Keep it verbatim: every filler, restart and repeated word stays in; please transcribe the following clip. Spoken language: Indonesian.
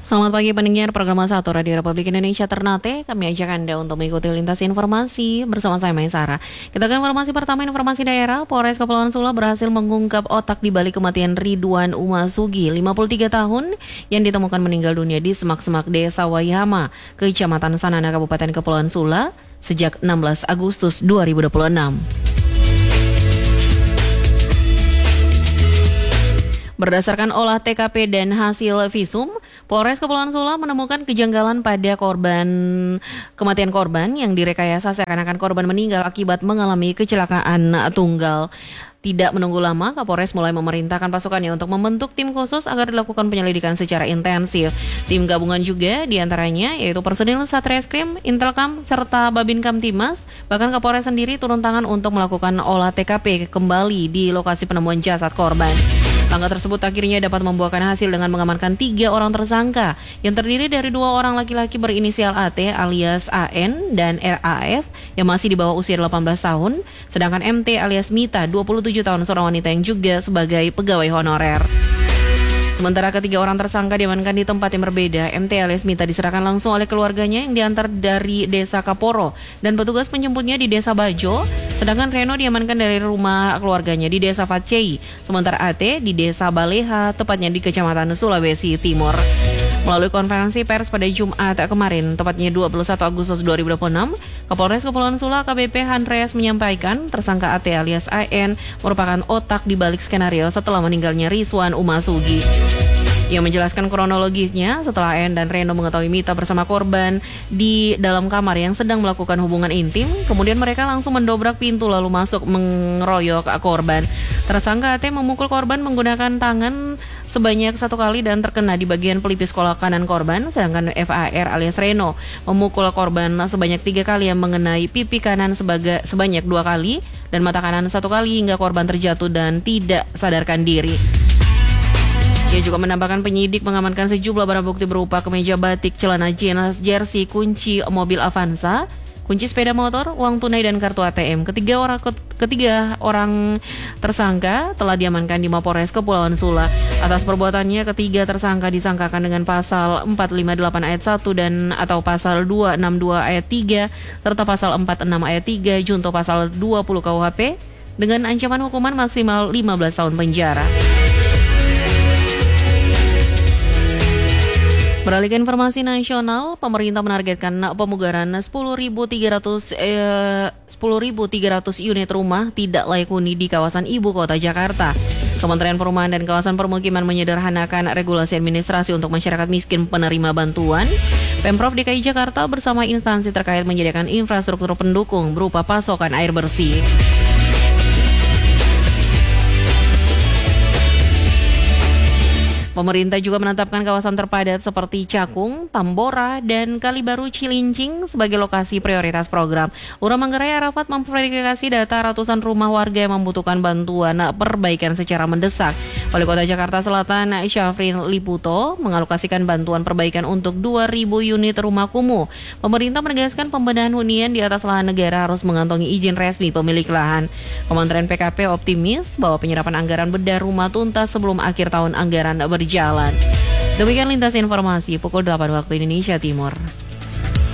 Selamat pagi pendengar program satu Radio Republik Indonesia Ternate. Kami ajak Anda untuk mengikuti lintas informasi bersama saya Maisara. Kita ke informasi pertama, informasi daerah. Polres Kepulauan Sula berhasil mengungkap otak di balik kematian Ridwan Umasugi, lima puluh tiga tahun, yang ditemukan meninggal dunia di semak-semak Desa Waihama, Kecamatan Sanana, Kabupaten Kepulauan Sula, sejak enam belas Agustus dua ribu dua puluh enam. Berdasarkan olah T K P dan hasil visum, Polres Kepulauan Sula menemukan kejanggalan pada korban kematian korban yang direkayasa seakan-akan korban meninggal akibat mengalami kecelakaan tunggal. Tidak menunggu lama, Kapolres mulai memerintahkan pasukannya untuk membentuk tim khusus agar dilakukan penyelidikan secara intensif. Tim gabungan juga diantaranya yaitu personil Satreskrim, Intelkam, serta Babin Kamtimas. Bahkan Kapolres sendiri turun tangan untuk melakukan olah T K P kembali di lokasi penemuan jasad korban. Langkah tersebut akhirnya dapat membuahkan hasil dengan mengamankan tiga orang tersangka yang terdiri dari dua orang laki-laki berinisial A T alias A N dan R A F yang masih di bawah usia delapan belas tahun, sedangkan M T alias Mita dua puluh tujuh tahun, seorang wanita yang juga sebagai pegawai honorer. Sementara ketiga orang tersangka diamankan di tempat yang berbeda. M T alias Mita diserahkan langsung oleh keluarganya yang diantar dari Desa Kaporo dan petugas penjemputnya di Desa Bajo. Sedangkan Reno diamankan dari rumah keluarganya di Desa Fatcei. Sementara A T di Desa Baleha, tepatnya di Kecamatan Sulawesi Timur. Melalui konferensi pers pada Jumat kemarin, tepatnya dua puluh satu Agustus dua ribu dua puluh enam, Kapolres Kepulauan Sula A K B P Handreas menyampaikan tersangka A T alias A N merupakan otak di balik skenario setelah meninggalnya Ridwan Umasugi. Ia menjelaskan kronologisnya setelah A N dan Reno mengetahui Mita bersama korban di dalam kamar yang sedang melakukan hubungan intim. Kemudian mereka langsung mendobrak pintu lalu masuk mengeroyok korban. Tersangka A T memukul korban menggunakan tangan sebanyak satu kali dan terkena di bagian pelipis kepala kanan korban. Sedangkan F A R alias Reno memukul korban sebanyak tiga kali yang mengenai pipi kanan sebagai, sebanyak dua kali dan mata kanan satu kali hingga korban terjatuh dan tidak sadarkan diri. Ia juga menambahkan penyidik mengamankan sejumlah barang bukti berupa kemeja batik, celana jeans, jersey, kunci mobil Avanza, kunci sepeda motor, uang tunai dan kartu A T M. Ketiga orang ketiga orang tersangka telah diamankan di Mapolres Kepulauan Sula. Atas perbuatannya, ketiga tersangka disangkakan dengan pasal empat lima delapan ayat satu dan atau pasal dua enam dua ayat tiga serta pasal empat enam ayat tiga junto pasal dua puluh K U H P dengan ancaman hukuman maksimal lima belas tahun penjara. Beralih ke informasi nasional, pemerintah menargetkan pemugaran sepuluh ribu tiga ratus unit rumah tidak layak huni di kawasan ibu kota Jakarta. Kementerian Perumahan dan Kawasan Permukiman menyederhanakan regulasi administrasi untuk masyarakat miskin penerima bantuan. Pemprov D K I Jakarta bersama instansi terkait menyediakan infrastruktur pendukung berupa pasokan air bersih. Pemerintah juga menetapkan kawasan terpadat seperti Cakung, Tambora, dan Kalibaru Cilincing sebagai lokasi prioritas program. Lurah Manggarai Arafat memverifikasi data ratusan rumah warga yang membutuhkan bantuan perbaikan secara mendesak. Wali Kota Jakarta Selatan Syafrin Liputo mengalokasikan bantuan perbaikan untuk dua ribu unit rumah kumuh. Pemerintah menegaskan pembenahan hunian di atas lahan negara harus mengantongi izin resmi pemilik lahan. Kementerian P K P optimis bahwa penyerapan anggaran bedah rumah tuntas sebelum akhir tahun anggaran berjalan. Demikian lintas informasi pukul delapan waktu Indonesia Timur.